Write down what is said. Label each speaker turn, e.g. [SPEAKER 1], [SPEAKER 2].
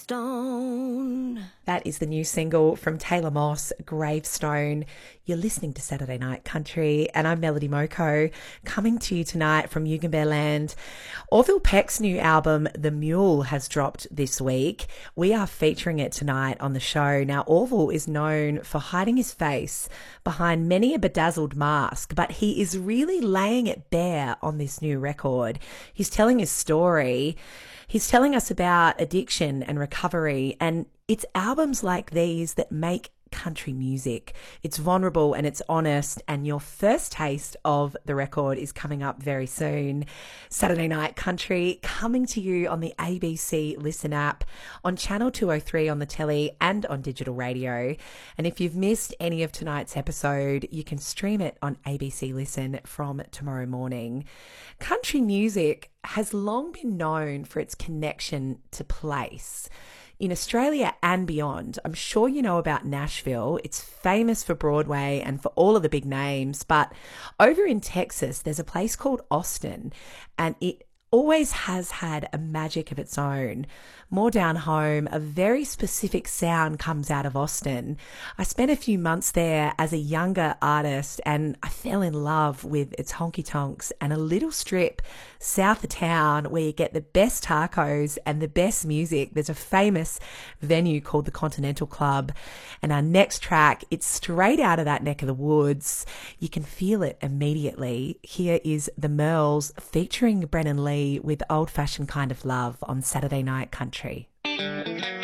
[SPEAKER 1] Stone.
[SPEAKER 2] That is the new single from Taylor Moss, Gravestone. You're listening to Saturday Night Country, and I'm Melody Moko, coming to you tonight from Yugambeh Land. Orville Peck's new album, The Mule, has dropped this week. We are featuring it tonight on the show. Now, Orville is known for hiding his face behind many a bedazzled mask, but he is really laying it bare on this new record. He's telling his story. He's telling us about addiction and recovery, and it's albums like these that make country music. It's vulnerable and it's honest, and your first taste of the record is coming up very soon. Saturday Night Country coming to you on the ABC Listen app, on Channel 203 on the telly and on digital radio. And if you've missed any of tonight's episode, you can stream it on ABC Listen from tomorrow morning. Country music has long been known for its connection to place. In Australia and beyond, I'm sure you know about Nashville. It's famous for Broadway and for all of the big names. But over in Texas, there's a place called Austin, and it always has had a magic of its own. More down home, a very specific sound comes out of Austin. I spent a few months there as a younger artist, and I fell in love with its honky-tonks and a little strip south of town where you get the best tacos and the best music. There's a famous venue called the Continental Club, and our next track, it's straight out of that neck of the woods. You can feel it immediately. Here is The Merles featuring Brennan Lee with Old Fashioned Kind of Love on Saturday Night Country.